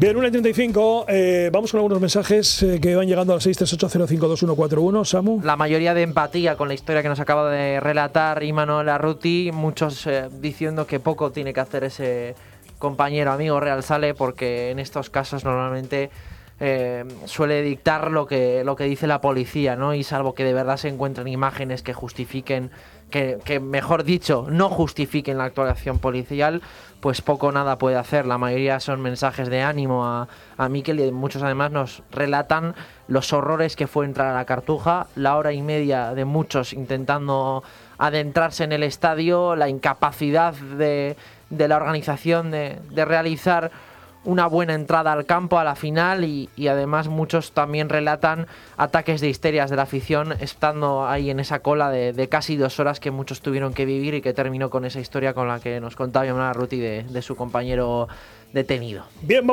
Bien, 1:35. Vamos con algunos mensajes que van llegando al 638052141. Samu. La mayoría de empatía con la historia que nos acaba de relatar Imanol Arruti. Muchos diciendo que poco tiene que hacer ese compañero, amigo Real Sale, porque en estos casos normalmente suele dictar lo que dice la policía, ¿no? Y salvo que de verdad se encuentren imágenes que justifiquen, que mejor dicho, no justifiquen la actuación policial, pues poco o nada puede hacer. La mayoría son mensajes de ánimo a Mikel, y muchos además nos relatan los horrores que fue entrar a la Cartuja, la hora y media de muchos intentando adentrarse en el estadio, la incapacidad de la organización de realizar una buena entrada al campo, a la final, y además muchos también relatan ataques de histerias de la afición estando ahí en esa cola de casi 2 horas que muchos tuvieron que vivir y que terminó con esa historia con la que nos contaba Imanol Arruti de su compañero detenido. Bien.